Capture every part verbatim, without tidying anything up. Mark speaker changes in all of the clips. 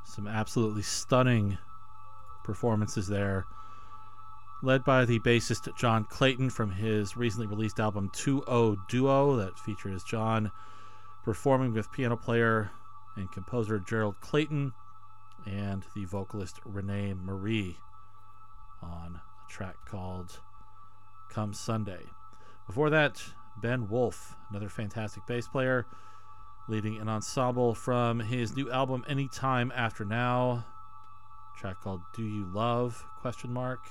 Speaker 1: Some absolutely stunning performances there, led by the bassist John Clayton from his recently released album two oh Duo that features John performing with piano player and composer Gerald Clayton and the vocalist Renee Marie on a track called Come Sunday. Before that, Ben Wolf, another fantastic bass player, leading an ensemble from his new album Anytime After Now, a track called Do You Love? Question mark.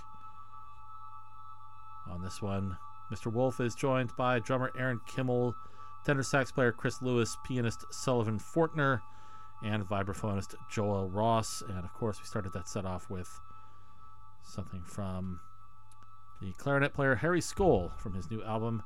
Speaker 1: On this one, Mister Wolf is joined by drummer Aaron Kimmel, tenor sax player Chris Lewis, pianist Sullivan Fortner, and vibraphonist Joel Ross. And of course, we started that set off with something from the clarinet player Harry Skoll from his new album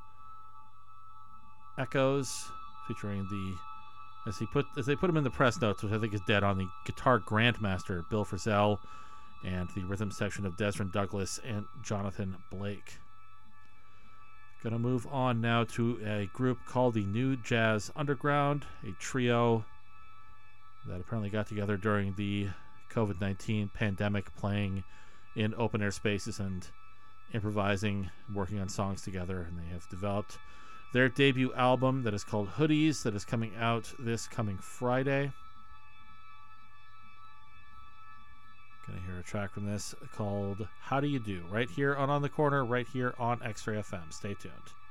Speaker 1: Echoes, featuring the as he put as they put him in the press notes, which I think is dead on, the guitar grandmaster Bill Frisell and the rhythm section of Desmond Douglas and Jonathan Blake. Gonna move on now to a group called the New Jazz Underground, a trio that apparently got together during the covid nineteen pandemic, playing in open air spaces and improvising, working on songs together, and they have developed their debut album that is called Hoodies, that is coming out this coming Friday. Gonna hear a track from this called How Do You Do, right here on On the Corner, right here on X-Ray F M. Stay tuned.